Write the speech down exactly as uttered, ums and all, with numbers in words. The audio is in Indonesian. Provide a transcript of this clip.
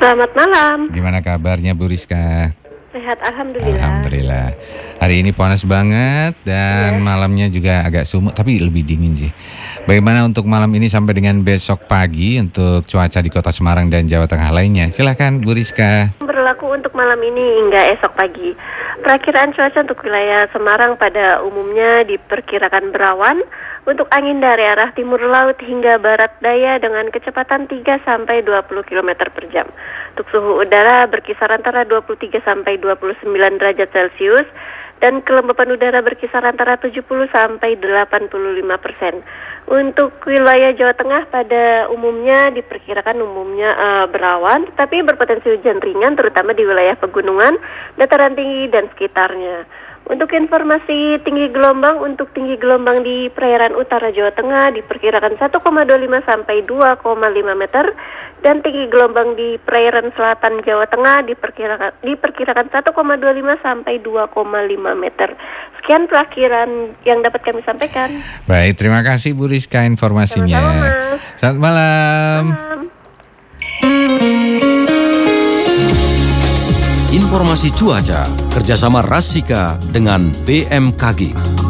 Selamat malam. Gimana kabarnya Bu Rizka? Sehat, alhamdulillah. Alhamdulillah. Hari ini panas banget dan Ya. malamnya juga agak sumuk tapi lebih dingin sih. Bagaimana untuk malam ini sampai dengan besok pagi untuk cuaca di Kota Semarang dan Jawa Tengah lainnya? Silakan Bu Rizka. Berlaku untuk malam ini hingga esok pagi. Perakiraan cuaca untuk wilayah Semarang pada umumnya diperkirakan berawan untuk angin dari arah timur laut hingga barat daya dengan kecepatan tiga sampai dua puluh kilometer per jam. Untuk suhu udara berkisar antara dua puluh tiga sampai dua puluh sembilan derajat Celcius dan kelembapan udara berkisar antara tujuh puluh sampai delapan puluh lima persen. Untuk wilayah Jawa Tengah pada umumnya diperkirakan umumnya uh, berawan tetapi berpotensi hujan ringan terutama di wilayah pegunungan, dataran tinggi dan sekitarnya. Untuk informasi tinggi gelombang, untuk tinggi gelombang di perairan utara Jawa Tengah diperkirakan satu koma dua lima sampai dua koma lima meter dan tinggi gelombang di perairan selatan Jawa Tengah diperkirakan diperkirakan satu koma dua lima sampai dua koma lima meter. Sekian pelakiran yang dapat kami sampaikan. Baik, terima kasih Bu Rizka informasinya. Sama-sama, Mas. Selamat malam. Malam. Informasi cuaca kerjasama Rasika dengan B M K G.